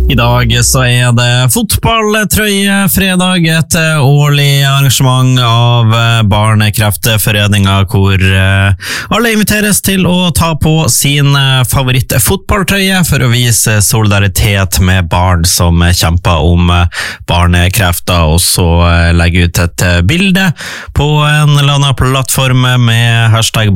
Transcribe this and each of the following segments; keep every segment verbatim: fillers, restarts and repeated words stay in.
I dag så er det fotballtrøyefredag, et årlig arrangement av Barnekreftforeningen, hvor alle inviteres til å ta på sin favorittfotballtrøye for å vise solidaritet med barn som kjemper om barnekrefter, og så legge ut et bilde på en eller annen plattform med hashtag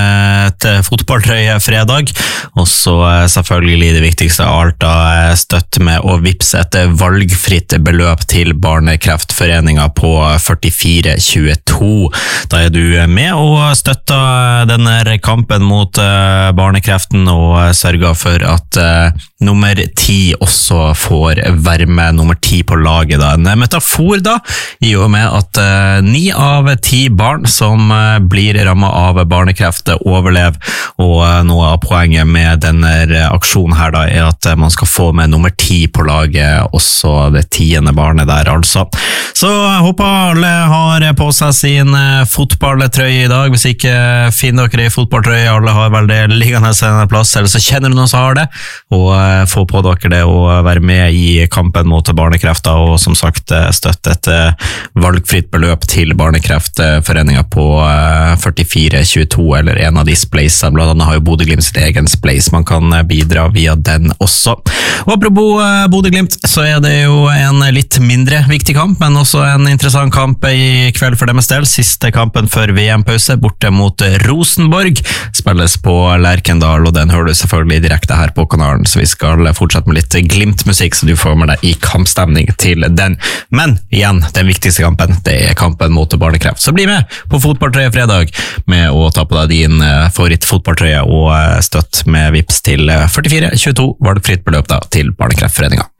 barnefotballtrøyefredag, og så selvfølgelig det viktigste av alt da, støtt med å vipse et valgfritt beløp til Barnekreftforeningen på førtifire tjueto. Da er du med og støtter denne kampen mot barnekreften og sørger for at uh, nummer ti også får være med nummer ti på laget. Da. En metafor da, i og med at uh, ni av ti barn som uh, blir rammet av barnekreft overlever, og uh, noe av poenget med denne aksjonen her da, er at uh, man skal få med nummer ti på laget, også det tiende barnet der altså. Så jeg håper alle har på seg sin fotballtrøye i dag. Hvis ikke finner dere i fotballtrøye, alle har vel det liggende en plass, eller så kjenner du noen som har det, og få på dere det og være med i kampen mot barnekrefter, og som sagt støtte et valgfritt beløp til Barnekreftforeningen på førtifire tjueto, eller en av de spleisene. Blant annet har jo Bodø Glimt sitt egen spleis, man kan bidra via den også. Og apropos Bodø Glimt, så er det jo en litt mindre viktig kamp, men også en interessant kamp i kveld for deres del. Siste kampen før V M-pause, borte mot Rosenborg, spilles på Lerkendal, og den hører du selvfølgelig direkte her på kanalen, så vi skal fortsette med litt Glimt-musikk, så du får med deg i kampstemning til den. Men igjen, den viktigste kampen, det er kampen mot barnekreft. Så bli med på fotballtrøyefredag med å ta på deg din favorittfotballtrøye og støtt med vips til førtifire tjueto, valgfritt beløp da til Barnekreftforeningen.